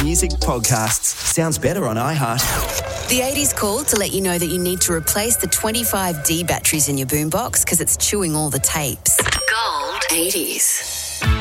music podcasts. Sounds better on iHeart. The 80s called to let you know that you need to replace the 25D batteries in your boombox because it's chewing all the tapes. Gold 80s.